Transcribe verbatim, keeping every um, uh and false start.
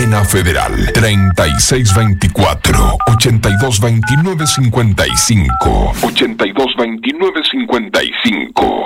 Cadena Federal, treinta y seis veinticuatro, ochenta y dos veintinueve cincuenta y cinco, ochenta y dos veintinueve cincuenta y cinco.